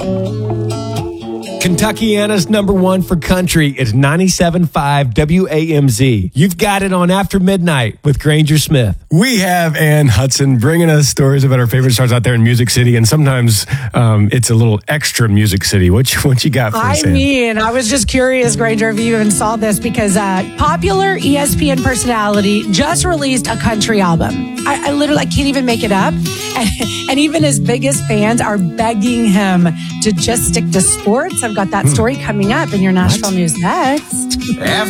Kentuckiana's number one for country is 97.5 WAMZ. You've got it on After Midnight with Granger Smith. We have Ann Hudson bringing us stories about our favorite stars out there in Music City, and sometimes it's a little extra Music City. What you got for us, Ann? I was just curious, Granger, if you even saw this, because popular ESPN personality just released a country album. I literally can't even make it up. And even his biggest fans are begging him to just stick to sports. I've got that story coming up in your Nashville News next.